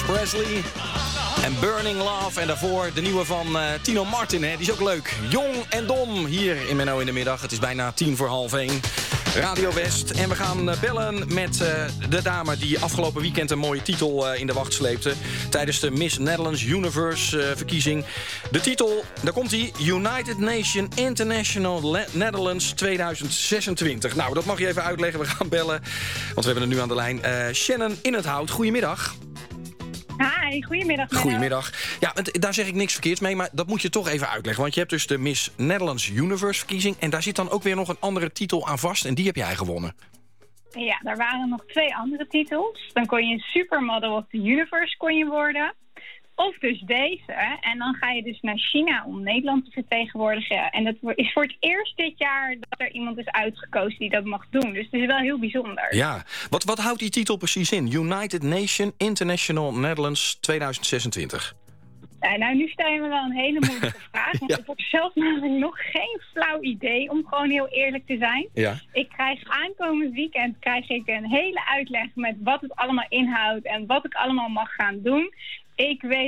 Presley en Burning Love. En daarvoor de nieuwe van Tino Martin, hè? Die is ook leuk. Jong en dom hier in Menno in de middag. Het is bijna 1:10. Radio West. En we gaan bellen met de dame die afgelopen weekend een mooie titel in de wacht sleepte. Tijdens de Miss Netherlands Universe verkiezing. De titel, daar komt hij. United Nation International Netherlands 2026. Nou, dat mag je even uitleggen. We gaan bellen, want we hebben het nu aan de lijn. Shannon in het Hout, goedemiddag. Hi, goedemiddag. Goedemiddag. Ja, daar zeg ik niks verkeerds mee, maar dat moet je toch even uitleggen. Want je hebt dus de Miss Netherlands Universe verkiezing. En daar zit dan ook weer nog een andere titel aan vast. En die heb jij gewonnen. Ja, daar waren nog 2 andere titels. Dan kon je een Supermodel of the Universe worden. Of dus deze. En dan ga je dus naar China om Nederland te vertegenwoordigen. En dat is voor het eerst dit jaar dat er iemand is uitgekozen die dat mag doen. Dus het is wel heel bijzonder. Ja, wat houdt die titel precies in? United Nation International Netherlands 2026. Nou, nu stel je me wel een hele moeilijke vraag. Want ik heb zelf namelijk nog geen flauw idee, om gewoon heel eerlijk te zijn. Ja. Ik krijg aankomend weekend een hele uitleg met wat het allemaal inhoudt en wat ik allemaal mag gaan doen. Ik weet